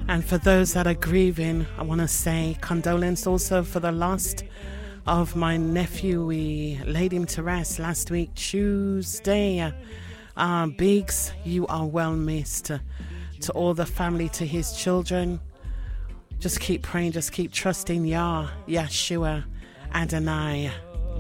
And for those that are grieving, I want to say condolence also for the loss of my nephew. We laid him to rest last week, Tuesday. Biggs, you are well missed. To all the family, to his children, just keep praying, just keep trusting Yah, Yeshua, Adonai.